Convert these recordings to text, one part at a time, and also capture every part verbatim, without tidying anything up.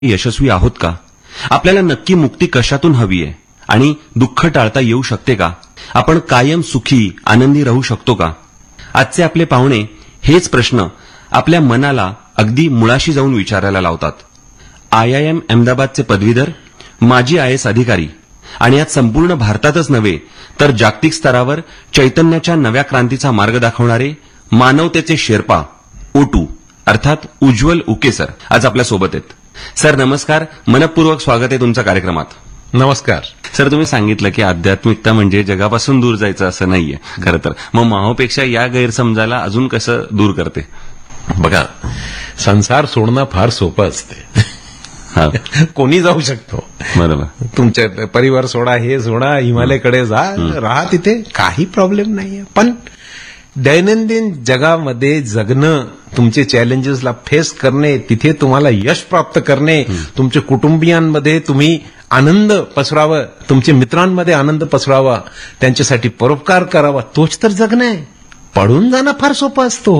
यशस्वी आहोत का? आपल्याला नक्की मुक्ती कशातून हवी आहे आणि दुःख टाळता येऊ शकते का? आपण कायम सुखी आनंदी राहू शकतो का? आजचे आपले पाहुणे हेच प्रश्न आपल्या मनाला अगदी मुळाशी जाऊन विचारायला लावतात. आयआयएम अहमदाबादचे पदवीधर, माजी आयएस अधिकारी आणि आज संपूर्ण भारतातच नव्हे तर जागतिक स्तरावर चैतन्याच्या नव्या क्रांतीचा मार्ग दाखवणारे मानवतेचे शेर्पा ओटू अर्थात उज्ज्वल उके सर आज आपल्या सोबत आहेत. सर नमस्कार, मनपूर्वक स्वागत आहे तुमच्या कार्यक्रमात. नमस्कार सर, तुम्ही सांगितलं की आध्यात्मिकता म्हणजे जगापासून दूर जायचं असं नाहीये खरं तर. मग माहोपेक्षा या गैरसमजाला अजून कसं दूर करते? बघा, संसार सोडणं फार सोपं असते. हा, कोणी जाऊ शकतो. बरोबर. तुमच्या परिवार सोडा, हे सोडा, हिमालयाकडे जा, राहा, तिथे काही प्रॉब्लेम नाहीये. पण दैनंदिन जगामध्ये जगणं, तुमचे चॅलेंजेसला फेस करणे, तिथे तुम्हाला यश प्राप्त करणे, तुमच्या कुटुंबियांमध्ये तुम्ही आनंद पसरावा, तुमच्या मित्रांमध्ये आनंद पसरावा, त्यांच्यासाठी परोपकार करावा, तोच तर जगणं आहे. पडून जाणं फार सोपं असतो.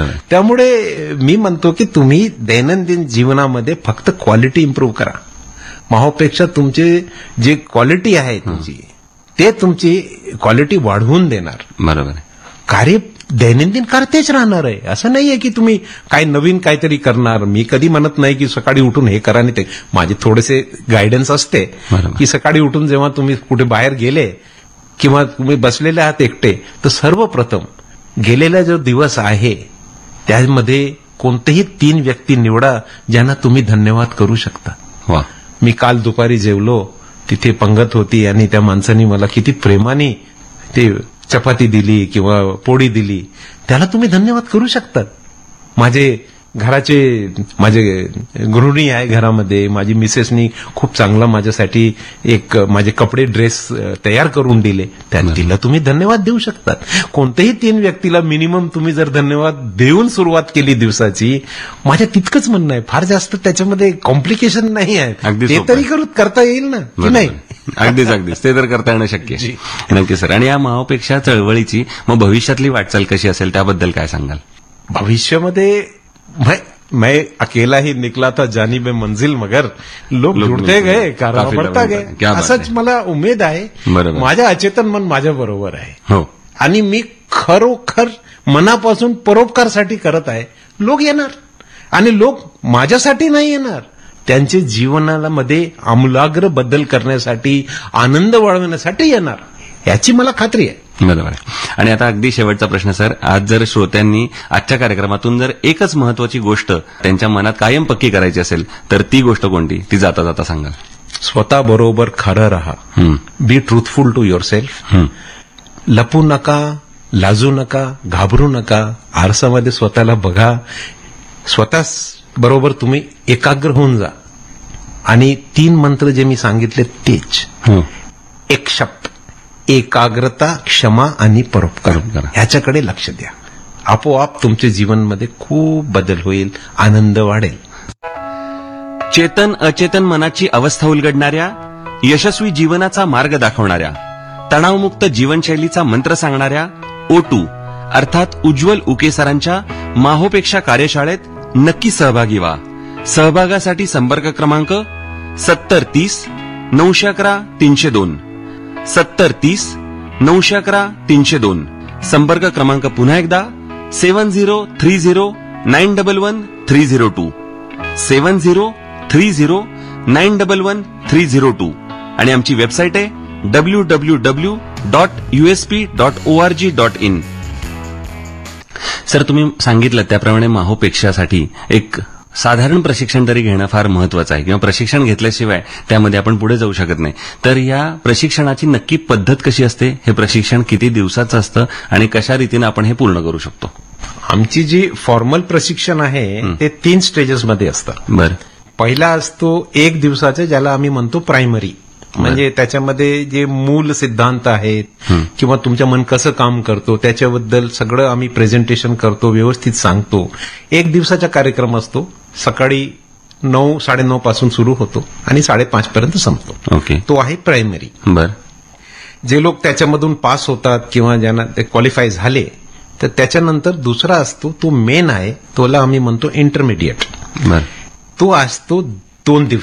त्यामुळे मी म्हणतो की तुम्ही दैनंदिन जीवनामध्ये फक्त क्वालिटी इम्प्रूव्ह करा. माहोपेक्षा तुमचे जे क्वालिटी आहे तुमची, ते तुमची क्वालिटी वाढवून देणार. बरोबर. कार्य दैनंदिन कार्य तेच राहणार आहे. असं नाहीये की तुम्ही काही नवीन काहीतरी करणार. मी कधी म्हणत नाही की सकाळी उठून हे करा आणि ते. माझे थोडेसे गायडन्स असते की सकाळी उठून जेव्हा तुम्ही कुठे बाहेर गेले किंवा तुम्ही बसलेले आहात एकटे, तर सर्वप्रथम गेलेला जो दिवस आहे त्यामध्ये कोणतेही तीन व्यक्ती निवडा ज्यांना तुम्ही धन्यवाद करू शकता. वा. मी काल दुपारी जेवलो, तिथे पंगत होती आणि त्या माणसाने मला किती प्रेमाने ते चपाती दिली किंवा पोळी दिली, त्याला तुम्ही धन्यवाद करू शकतात. माझे घराचे माझे गृहिणी आहे घरामध्ये, माझी मिसेसनी खूप चांगला माझ्यासाठी एक माझे कपडे ड्रेस तयार करून दिले, त्याला तिला तुम्ही धन्यवाद देऊ शकतात. कोणत्याही तीन व्यक्तीला मिनिमम तुम्ही जर धन्यवाद देऊन सुरुवात केली दिवसाची, माझ्या तितकंच म्हणणं आहे. फार जास्त त्याच्यामध्ये कॉम्प्लिकेशन नाही आहे. ते तरी करू करता येईल ना, की नाही? अगदीच अगदीच ते तर करता येणं शक्य आहे. नक्की सर. आणि या माहोपेक्षा चळवळीची मग भविष्यातली वाटचाल कशी असेल त्याबद्दल काय सांगाल? भविष्यामध्ये मैं, मैं अकेला ही निकला था जानिबे मंजिल, मगर लोक जुडते गए, कारण बढ़ता गए. असंच मला उमेद आहे. माझ्या अचेतन मन माझ्या बरोबर आहे. हो. आणि मी खरोखर मनापासून परोपकारसाठी करत आहे. लोक येणार आणि लोक माझ्यासाठी नाही येणार, त्यांचे जीवनाला मध्ये आमूलाग्र बदल करण्यासाठी, आनंद वाढवण्यासाठी येणार, याची मला खात्री आहे. बरोबर आहे. आणि आता अगदी शेवटचा प्रश्न सर, आज जर श्रोत्यांनी आजच्या कार्यक्रमातून जर एकच महत्वाची गोष्ट त्यांच्या मनात कायम पक्की करायची असेल तर ती गोष्ट कोणती, ती जाता जाता सांगाल? स्वतः बरोबर खरं राहा. बी ट्रुथफुल टू युअर सेल्फ. लपू नका, लाजू नका, घाबरू नका. आरसामध्ये स्वतःला बघा. स्वतः बरोबर तुम्ही एकाग्र होऊन जा. आणि तीन मंत्र जे मी सांगितले तेच. एक शब्द, एकाग्रता, क्षमा आणि परोपकार, ह्याच्याकडे लक्ष द्या. आपोआप तुमच्या जीवनमध्ये खूप बदल होईल, आनंद वाढेल. चेतन अचेतन मनाची अवस्था उलगडणाऱ्या, यशस्वी जीवनाचा मार्ग दाखवणाऱ्या, तणावमुक्त जीवनशैलीचा मंत्र सांगणाऱ्या ओटू अर्थात उज्ज्वल उके सरांच्या माहोपेक्षा कार्यशाळेत नक्की सहभागी व्हा. सहभागासाठी संपर्क क्रमांक सत्तर तीस नऊशे अकरा तीनशे दोन सत्तर तीस नऊशे अकरा तीनशे दोन. संपर्क क्रमांक पुन्हा एकदा सेवन zero three zero nine double one three zero to seven zero three zero nine double one three zero to. आणि आमची वेबसाईट आहे W W W dot USP dot ORG dot in. Sir, तुम्ही सांगितलं त्याप्रमाणे माहोपेक्षासाठी एक साधारण प्रशिक्षण तरी घेणं फार महत्वाचं आहे, किंवा प्रशिक्षण घेतल्याशिवाय त्यामध्ये आपण पुढे जाऊ शकत नाही. तर या प्रशिक्षणाची नक्की पद्धत कशी असते, हे प्रशिक्षण किती दिवसाचं असतं आणि कशा रीतीनं आपण हे पूर्ण करू शकतो? आमची जी फॉर्मल प्रशिक्षण आहे ते तीन स्टेजेसमध्ये असतं. बरं. पहिला असतो एक दिवसाचा, ज्याला आम्ही म्हणतो प्रायमरी. म्हणजे त्याच्यामध्ये जे मूल सिद्धांत आहेत किंवा तुमचं मन कसं काम करतो त्याच्याबद्दल सगळं आम्ही प्रेझेंटेशन करतो, व्यवस्थित सांगतो. एक दिवसाचा कार्यक्रम असतो. सकाळी नऊ साडेनऊ पासून सुरू होतो आणि साडेपाच पर्यंत संपतो. ओके. तो आहे प्रायमरी. बर. जे लोक त्याच्यामधून पास होतात किंवा ज्यांना ते क्वालिफाय झाले, तर त्याच्यानंतर दुसरा असतो, तो मेन आहे, तोला आम्ही म्हणतो इंटरमिडिएट. बर. तो असतो दोन दिवस